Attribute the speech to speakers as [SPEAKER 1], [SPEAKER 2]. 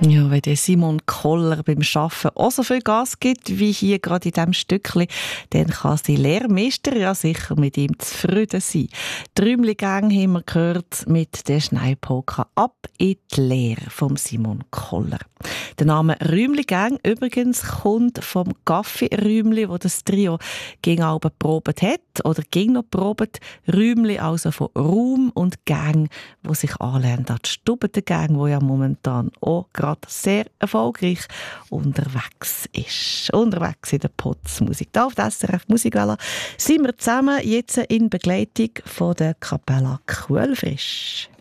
[SPEAKER 1] Ja, wenn der Simon Koller beim Arbeiten auch so viel Gas gibt, wie hier gerade in diesem Stückchen, dann kann sein Lehrmeister ja sicher mit ihm zufrieden sein. Die Räumli-Gang haben wir gehört mit der Schneipolka «Ab in die Lehre» von Simon Koller. Der Name Räumli-Gang übrigens kommt vom Kaffee-Räumli, wo das Trio gegen Abend probiert hat oder gegen noch probiert. Räumli also von Raum und Gang, wo sich anlehnt an die Stube der Gang, wo ja momentan auch gerade sehr erfolgreich unterwegs ist. Unterwegs in der Potsmusik. Da auf der SRF Musikwelle sind wir zusammen jetzt in Begleitung von der Kapella Quellfrisch.